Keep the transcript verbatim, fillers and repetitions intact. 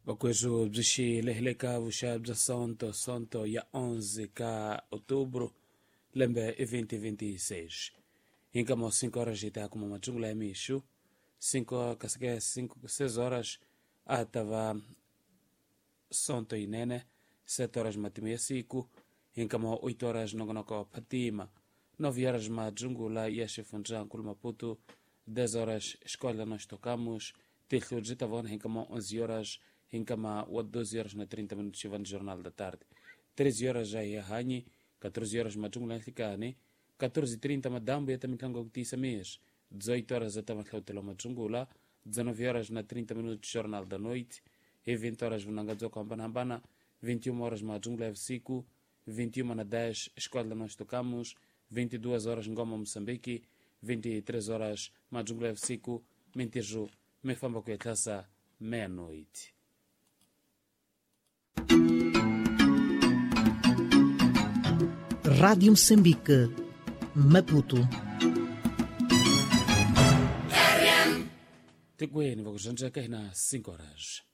Bakwejo bzishi lehleka vusha bza sonto sonto ya onze ka outubro lembe e vinte e vinte e seis. Inca mo cinco horas ita como majungla ya mishu. cinco kasike cinco seis horas atava sonto inene. sete horas matimia siku. Inca mo oito horas nongonoko patima. nove horas majungula ya chefunjan kul Maputo. dez horas escola nós tocamos. Tilho jitavon inca mo onze horas. Inca ma o doze horas na trinta minutos chivando jornal da tarde. treze horas já é hanyi, catorze horas majungla ficane, catorze e trinta madambo e também tango tisa mês, dezoito horas até mais telo majungula, dezenove horas na trinta minutos jornal da noite, e vinte horas vunanga zo campanambana, vinte e uma horas majungla f vinte e uma na dez escola nós tocamos, vinte e duas horas ngoma Moçambique, vinte e três horas majungla f mentejo, me famba com a classe meia-noite. Rádio Moçambique, Maputo. Te cueni, vou já que na cinco horas.